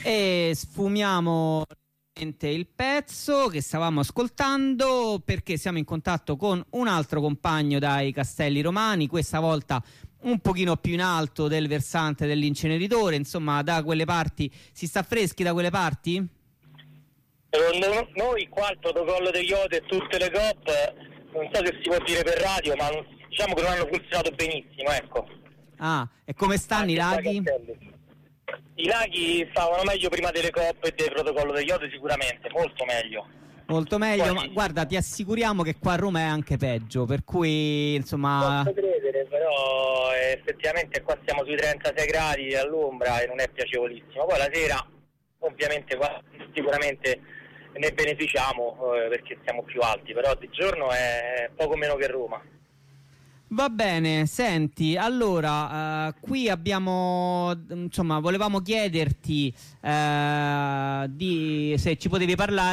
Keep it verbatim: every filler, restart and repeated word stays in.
E sfumiamo il pezzo che stavamo ascoltando perché siamo in contatto con un altro compagno dai Castelli Romani, questa volta un pochino più in alto del versante dell'inceneritore. Insomma, da quelle parti si sta freschi, da quelle parti? Secondo noi qua il protocollo degli Iote e tutte le coop, non so se si può dire per radio, ma non, diciamo che non hanno funzionato benissimo, ecco. Ah, e come stanno i laghi? I laghi stavano meglio prima delle coppe e del protocollo degli Iote, sicuramente, molto meglio. Molto meglio, ma guarda, ti assicuriamo che qua a Roma è anche peggio, per cui insomma... Posso credere, però effettivamente qua siamo sui trentasei gradi all'ombra e non è piacevolissimo. Poi la sera, ovviamente, qua sicuramente ne beneficiamo eh, perché siamo più alti, però di giorno è poco meno che Roma. Va bene, senti, allora, uh, qui abbiamo, insomma, volevamo chiederti uh, di, se ci potevi parlare